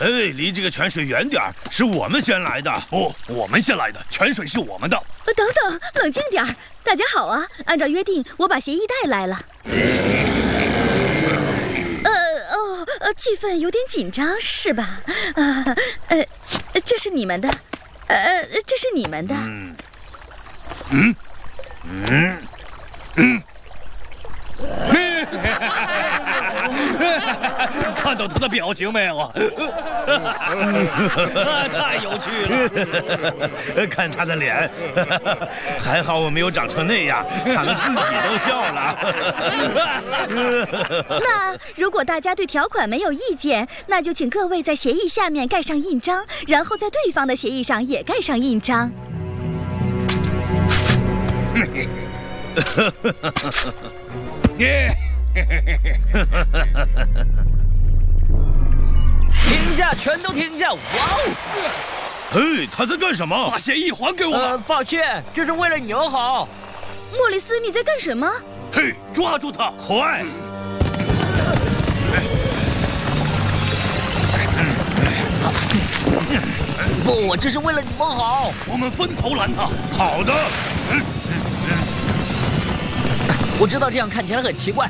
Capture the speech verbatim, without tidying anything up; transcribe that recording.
哎，离这个泉水远点儿，是我们先来的。 不，我们先来的，泉水是我们的。 呃，等等，冷静点儿。大家好啊，按照约定，我把协议带来了。呃哦呃，气氛有点紧张是吧？啊呃，呃，这是你们的，呃，这是你们的。 嗯嗯嗯嗯。 看到他的表情没有啊？太有趣了！看他的脸，还好我没有长成那样，他们自己都笑了。 那如果大家对条款没有意见，那就请各位在协议下面盖上印章，然后在对方的协议上也盖上印章。 停下，全都停下！哇哦！ 嘿，他在干什么？ 把协议还给我们！ 呃，抱歉，这是为了你而好。 莫里斯，你在干什么？ 嘿，抓住他！ 快！ 不，这是为了你们好。 我们分头拦他。 好的。 我知道这样看起来很奇怪，